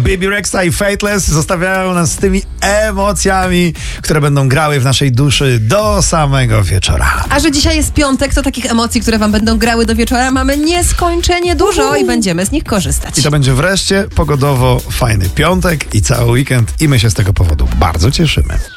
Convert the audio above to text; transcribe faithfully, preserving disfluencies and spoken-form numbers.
Bibi Rexa i Fateless zostawiają nas z tymi emocjami, które będą grały w naszej duszy do samego wieczora. A że dzisiaj jest piątek, to takich emocji, które wam będą grały do wieczora, mamy nieskończenie dużo i będziemy z nich korzystać. I to będzie wreszcie pogodowo fajny piątek i cały weekend i my się z tego powodu bardzo cieszymy.